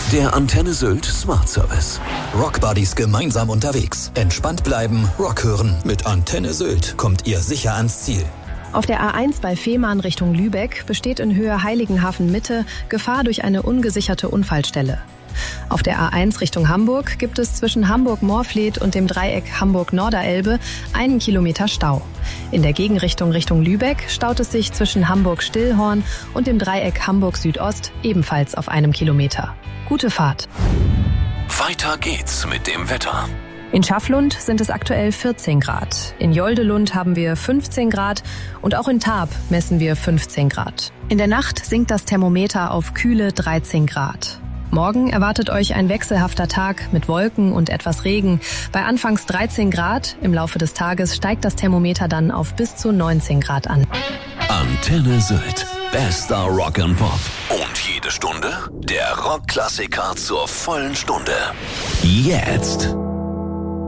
Der Antenne Sylt Smart Service. Rockbuddies gemeinsam unterwegs. Entspannt bleiben, Rock hören. Mit Antenne Sylt kommt ihr sicher ans Ziel. Auf der A1 bei Fehmarn Richtung Lübeck besteht in Höhe Heiligenhafen Mitte Gefahr durch eine ungesicherte Unfallstelle. Auf der A1 Richtung Hamburg gibt es zwischen Hamburg-Moorfleet und dem Dreieck Hamburg-Norderelbe 1 Kilometer Stau. In der Gegenrichtung Richtung Lübeck staut es sich zwischen Hamburg-Stillhorn und dem Dreieck Hamburg-Südost ebenfalls auf 1 Kilometer. Gute Fahrt. Weiter geht's mit dem Wetter. In Schafflund sind es aktuell 14 Grad. In Joldelund haben wir 15 Grad und auch in Tarp messen wir 15 Grad. In der Nacht sinkt das Thermometer auf kühle 13 Grad. Morgen erwartet euch ein wechselhafter Tag mit Wolken und etwas Regen. Bei anfangs 13 Grad, im Laufe des Tages steigt das Thermometer dann auf bis zu 19 Grad an. Antenne Sylt. Bester Rock and Pop. Und jede Stunde der Rockklassiker zur vollen Stunde. Jetzt.